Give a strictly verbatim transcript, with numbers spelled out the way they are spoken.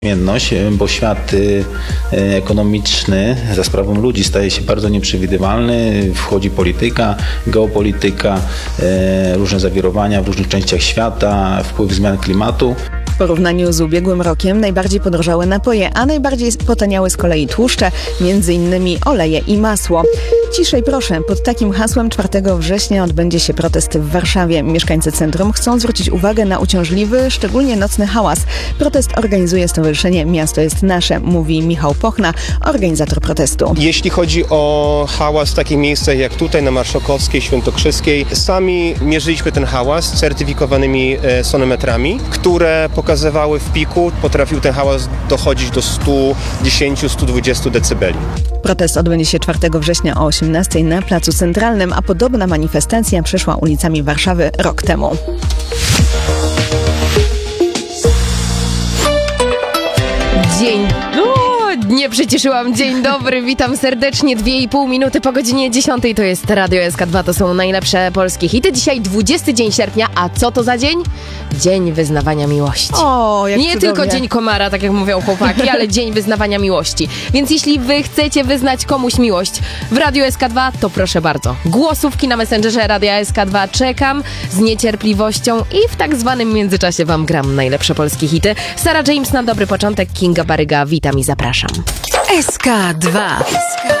Zmienność, bo świat ekonomiczny za sprawą ludzi staje się bardzo nieprzewidywalny. Wchodzi polityka, geopolityka, różne zawirowania w różnych częściach świata, wpływ zmian klimatu. W porównaniu z ubiegłym rokiem najbardziej podrożały napoje, a najbardziej potaniały z kolei tłuszcze, między innymi oleje i masło. Ciszej proszę, pod takim hasłem czwartego września odbędzie się protest w Warszawie. Mieszkańcy centrum chcą zwrócić uwagę na uciążliwy, szczególnie nocny hałas. Protest organizuje Stowarzyszenie Miasto jest Nasze, mówi Michał Pochna, organizator protestu. Jeśli chodzi o hałas w takich miejscach jak tutaj na Marszałkowskiej, Świętokrzyskiej, sami mierzyliśmy ten hałas certyfikowanymi sonometrami, które pokazywały w piku, potrafił ten hałas dochodzić do stu dziesięciu do stu dwudziestu decybeli. Protest odbędzie się czwartego września o osiemnastej na Placu Centralnym, a podobna manifestacja przeszła ulicami Warszawy rok temu. Dzień Nie przyciszyłam. Dzień dobry, witam serdecznie. Dwie i pół minuty po godzinie dziesiątej. To jest Radio S K dwa, to są najlepsze polskie hity. Dzisiaj dwudziesty dzień sierpnia, a co to za dzień? Dzień wyznawania miłości. O, jak Nie cudownie. tylko dzień komara, tak jak mówią chłopaki, ale dzień wyznawania miłości. Więc jeśli wy chcecie wyznać komuś miłość w Radio S K dwa, to proszę bardzo. Głosówki na Messengerze Radia S K dwa czekam z niecierpliwością i w tak zwanym międzyczasie wam gram najlepsze polskie hity. Sarah James na dobry początek, Kinga Baryga, witam i zapraszam. S K dwa.